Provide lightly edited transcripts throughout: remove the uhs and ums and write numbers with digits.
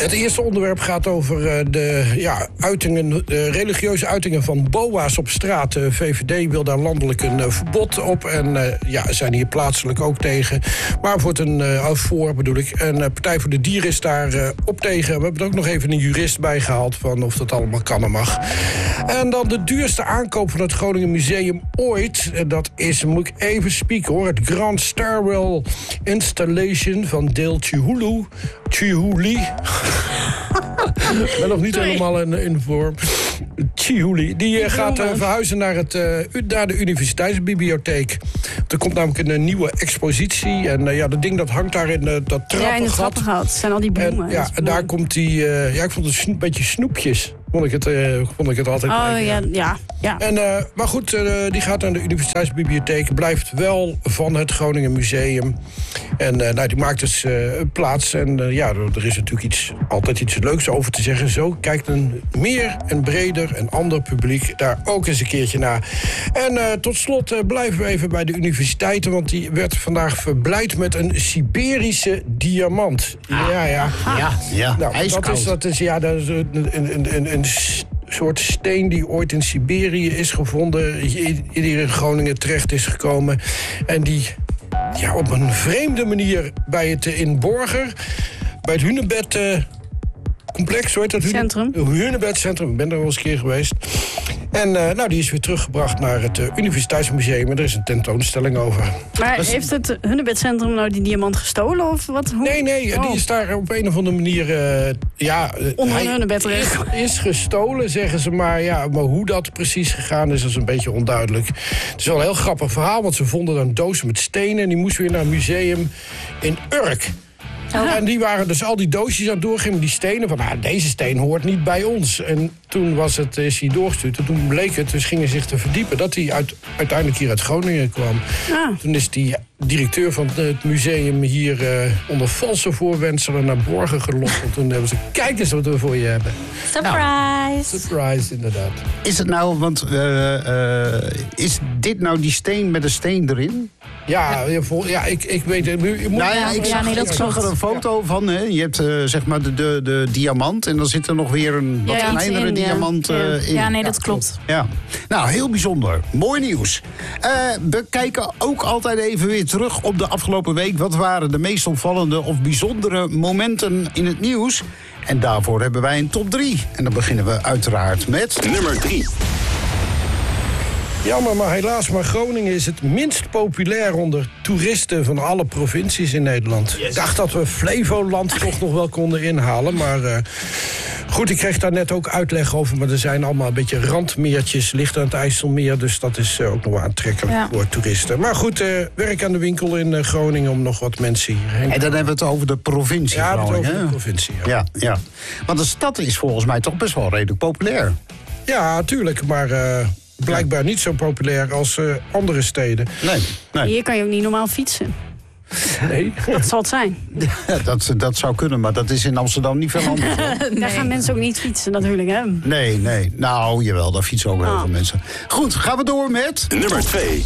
Het eerste onderwerp gaat over de religieuze uitingen van boa's op straat. De VVD wil daar landelijk een verbod op en zijn hier plaatselijk ook tegen. Maar voor bedoel ik. En Partij voor de Dieren is daar op tegen. We hebben er ook nog even een jurist bij gehaald van of dat allemaal kan en mag. En dan de duurste aankoop van het Groningen Museum ooit. Dat is, moet ik even spieken hoor, het Grand Stairwell Installation van Dale Chihuly. Ik ben nog niet helemaal in vorm. Chihuly. Die gaat verhuizen naar de Universiteitsbibliotheek. Er komt namelijk een nieuwe expositie. En dat ding dat hangt daar in dat trappengat. Ja, in het trappengat. Het zijn al die bloemen. En daar komt die... ik vond het een beetje snoepjes. Vond ik het altijd. Ja. En, maar goed, die gaat naar de Universiteitsbibliotheek. Blijft wel van het Groningen Museum. En die maakt dus plaats. En er is natuurlijk altijd iets leuks over te zeggen. Zo kijkt een meer en breder en ander publiek daar ook eens een keertje naar. En tot slot blijven we even bij de universiteiten. Want die werd vandaag verblijd met een Siberische diamant. Ja. IJskoud. Dat is een soort steen die ooit in Siberië is gevonden, hier in Groningen terecht is gekomen. En die op een vreemde manier bij het in Borger, bij het Hunebed complex, hoe heet dat? Hunebed Centrum, ik ben daar wel eens een keer geweest. En die is weer teruggebracht naar het Universiteitsmuseum. En er is een tentoonstelling over. Maar heeft het Hunebed Centrum nou die diamant gestolen? Of wat? Nee, die is daar op een of andere manier... onder een Hunebed is gestolen, zeggen ze. Maar hoe dat precies gegaan is, is een beetje onduidelijk. Het is wel een heel grappig verhaal, want ze vonden een doos met stenen. En die moest weer naar een museum in Urk. Oh. En die waren dus al die doosjes aan het doorgeven, die stenen. Van, deze steen hoort niet bij ons. En toen is hij doorgestuurd. En toen bleek het, dus gingen zich te verdiepen, dat hij uiteindelijk hier uit Groningen kwam. Ah. Toen is die directeur van het museum hier onder valse voorwendselen naar Borgen gelokt. En toen hebben ze, kijk eens wat we voor je hebben. Surprise! Surprise, inderdaad. Is het nou, want is dit nou die steen met een steen erin? Ik weet het. Ik zag er een foto van. Hè. Je hebt zeg maar de diamant en dan zit er nog weer een wat kleinere diamant in. Ja, nee, dat klopt. Ja. Nou, heel bijzonder. Mooi nieuws. We kijken ook altijd even weer terug op de afgelopen week. Wat waren de meest opvallende of bijzondere momenten in het nieuws? En daarvoor hebben wij een top 3. En dan beginnen we uiteraard met nummer 3. Jammer, maar helaas, maar Groningen is het minst populair onder toeristen van alle provincies in Nederland. Yes. Ik dacht dat we Flevoland toch nog wel konden inhalen, maar goed, ik kreeg daar net ook uitleg over, maar er zijn allemaal een beetje randmeertjes, ligt aan het IJsselmeer, dus dat is ook nog aantrekkelijk voor toeristen. Maar goed, werk aan de winkel in Groningen om nog wat mensen hierheen. En dan hebben we het over de provincie Groningen. Ja, over de provincie, ja. Want de stad is volgens mij toch best wel redelijk populair. Ja, tuurlijk, maar blijkbaar niet zo populair als andere steden. Nee. Hier kan je ook niet normaal fietsen. Nee. Dat zal het zijn. Dat zou kunnen, maar dat is in Amsterdam niet veel anders. Daar gaan mensen ook niet fietsen natuurlijk, hè? Nee. Nou, jawel, daar fietsen ook heel veel mensen. Goed, gaan we door met nummer 2.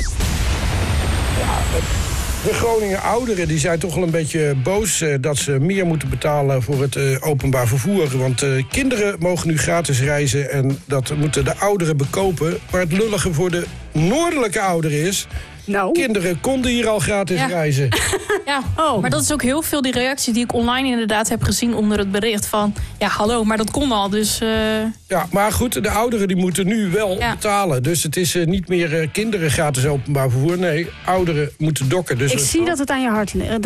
De Groninger ouderen die zijn toch wel een beetje boos dat ze meer moeten betalen voor het openbaar vervoer. Want kinderen mogen nu gratis reizen en dat moeten de ouderen bekopen. Maar het lullige voor de noordelijke ouderen is, kinderen konden hier al gratis reizen. Ja, maar dat is ook heel veel die reacties die ik online inderdaad heb gezien onder het bericht van, hallo, maar dat kon al, dus... Ja, maar goed, de ouderen die moeten nu wel betalen. Dus het is niet meer kinderen gratis openbaar vervoer. Nee, ouderen moeten dokken. Dus ik zie dat het aan je hart ligt.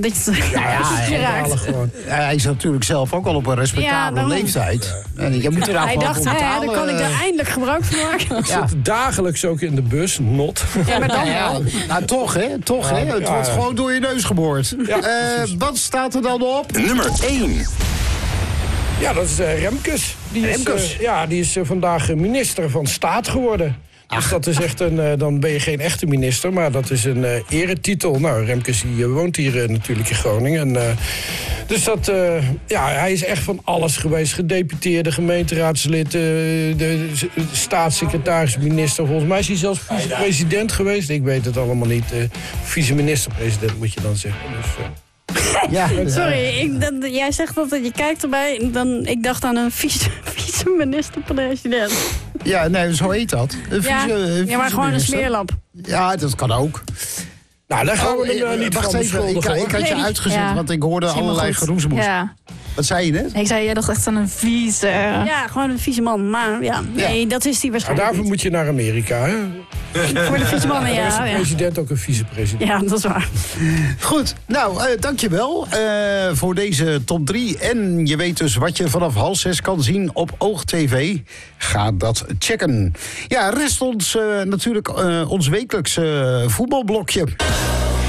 Hij is natuurlijk zelf ook al op een respectabele leeftijd. Je moet er hij dacht, dan kan ik daar eindelijk gebruik van maken. Ik zit dagelijks ook in de bus, not. Ja, maar dan wel. Nou, toch, hè? Het wordt gewoon door je neus geboord. Wat staat er dan op? Nummer 1. Ja, dat is Remkes. Die is vandaag minister van Staat geworden. Dus dat is echt dan ben je geen echte minister, maar dat is een eretitel. Nou, Remkes woont hier natuurlijk in Groningen. En, dus dat, hij is echt van alles geweest. Gedeputeerde, gemeenteraadslid, de staatssecretaris, minister. Volgens mij is hij zelfs vice-president geweest. Ik weet het allemaal niet. Vice-minister-president moet je dan zeggen. Dus, Ja, Sorry, jij zegt dat je kijkt erbij. Ik dacht aan een vice-minister-president. Ja, nee, zo heet dat. Ja, maar gewoon een smeerlap. Ja, dat kan ook. Nou, daar gaan we hem niet wacht van even, beschuldigen, ik had je uitgezet, want ik hoorde allerlei geroezemoes. Ja. Wat zei je net? Ik zei, jij dacht echt aan een vieze... Ja, gewoon een vieze man. Maar nee, dat is die Maar waarschijnlijk daarvoor moet je naar Amerika, hè? Voor de vieze mannen, Daar is de ja. president ook een vicepresident. Ja, dat is waar. Goed, nou, dankjewel voor deze top 3. En je weet dus wat je vanaf 5:30 kan zien op OogTV. Ga dat checken. Ja, rest ons natuurlijk ons wekelijkse voetbalblokje.